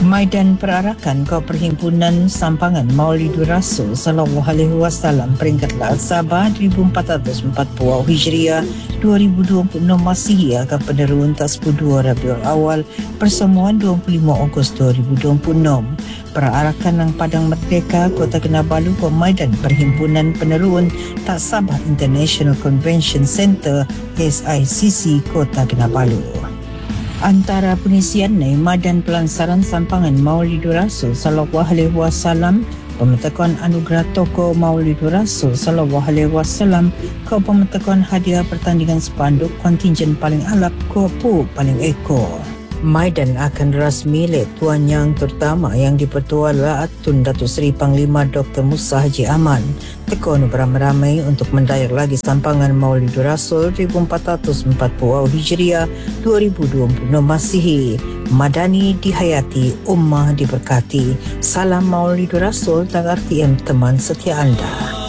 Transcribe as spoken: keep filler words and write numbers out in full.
Maidan perarakan ke Perhimpunan Sampangan Maulidur Rasul Sallallahu Alaihi Wasallam peringkat Sabah seribu empat ratus empat puluh Hijriah dua ribu dua puluh enam Masihiyah ke penerun tak sepuluh dua Rabiul Awal persemuan dua puluh lima Ogos dua ribu dua puluh enam. Perarakan ng Padang Merdeka Kota Kinabalu ke Maidan Perhimpunan Penerun Tak Sabah International Convention Center S I C C Kota Kinabalu. Antara pengisian ni Maidan Pelansaran Sampangan Maulidur Rasul Sallallahu Alaihi Wasallam, pemetakan anugerah tokoh Maulidur Rasul Sallallahu Alaihi Wasallam ke pemetakan hadiah pertandingan spanduk kontingen paling alap ke pu paling ekor. Maidan akan rasmi oleh Tuan Yang Terutama yang dipertua adalah Tun Datuk Seri Panglima Doktor Musa Haji Aman tekun beramai-ramai untuk mendayak lagi Sampangan Maulidur Rasul seribu empat ratus empat puluh Hijriah dua ribu dua puluh enam Masihi. Madani dihayati, ummah diberkati. Salam Maulidur Rasul, tak R T M teman setia anda.